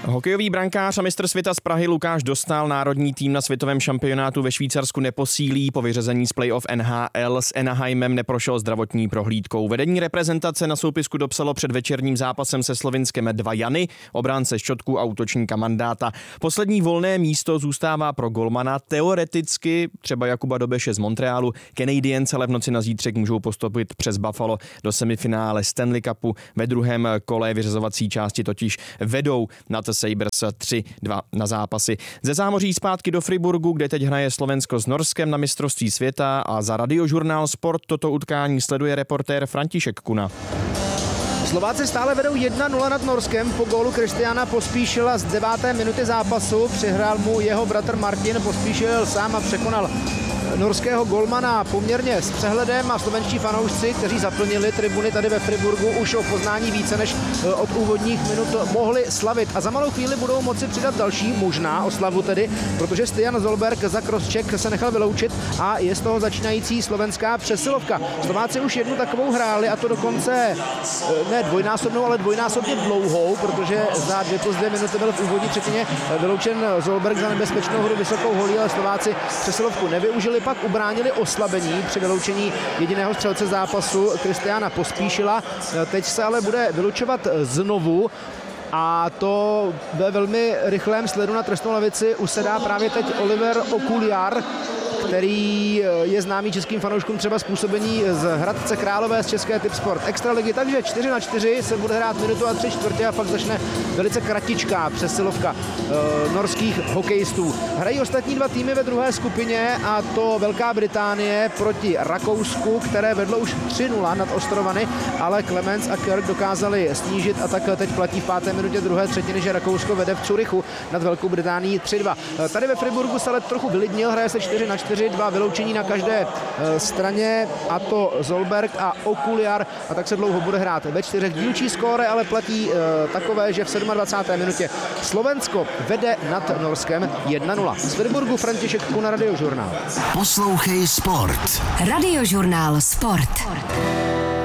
Hokejový brankář a mistr světa z Prahy Lukáš Dostál národní tým na světovém šampionátu ve Švýcarsku neposílí. Po vyřazení z playoff NHL s Anaheimem neprošel zdravotní prohlídkou. Vedení reprezentace na soupisku dopsalo před večerním zápasem se Slovinskem 2 Jany, obránce Šťotku a útočníka Mandáta. Poslední volné místo zůstává pro golmana. Teoreticky třeba Jakuba Dobeše z Montrealu. Canadiens ale v noci na zítřek můžou postoupit přes Buffalo do semifinále Stanley Cupu. Ve druhém kole vyřazovací části totiž vedou na Sabres 3-2 na zápasy. Ze zámoří zpátky do Friburgu, kde teď hraje Slovensko s Norskem na mistrovství světa, a za Radiožurnál Sport toto utkání sleduje reportér František Kuna. Slováci stále vedou 1-0 nad Norskem po gólu Kristiána Pospíšila z 9. minuty zápasu. Přihrál mu jeho bratr Martin, Pospíšil sám a překonal norského golmana poměrně s přehledem a slovenští fanoušci, kteří zaplnili tribuny tady ve Friburgu, už o poznání více než od úvodních minut mohli slavit. A za malou chvíli budou moci přidat další možná oslavu tedy, protože Stian Zolberg za crosscheck se nechal vyloučit a je z toho začínající slovenská přesilovka. Slováci už jednu takovou hráli, a to dokonce ne dvojnásobnou, ale dvojnásobně dlouhou, protože za 2+2 minuty byl v úvodní třetině vyloučen Zolberg za nebezpečnou hru vysokou holí, ale Slováci přesilovku nevyužili, pak ubránili oslabení při vyloučení jediného střelce zápasu Kristiána Pospíšila. Teď se ale bude vylučovat znovu, a to ve velmi rychlém sledu na trestnou lavici usedá právě teď Oliver Okuliar, který je známý českým fanouškům třeba z působení z Hradce Králové z české Tipsport Extraligy, takže 4-4 se bude hrát minutu a 3/4 a pak začne velice kratičká přesilovka norských hokejistů. Hrají ostatní dva týmy ve druhé skupině, a to Velká Británie proti Rakousku, které vedlo už 3-0 nad Ostrovany, ale Clemens a Kirk dokázali snížit, a tak teď platí v 5. minutě druhé třetiny, že Rakousko vede v Curychu nad Velkou Británií 3-2. Tady ve Friburgu se ale trochu vylidnil, hraje se 4-4, 2 vyloučení na každé straně, a to Zolberg a Okuliar, a tak se dlouho bude hrát ve 4. Dílčí skóre ale platí takové, že v 27. minutě Slovensko vede nad Norskem 1-0. Z Friburgu František Kuna, Radiožurnál. Poslouchej Sport. Radiožurnál Sport.